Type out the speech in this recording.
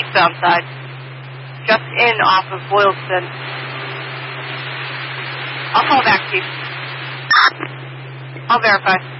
eastbound side. Just in off of Boylston. I'll call back, Chief. I'll verify.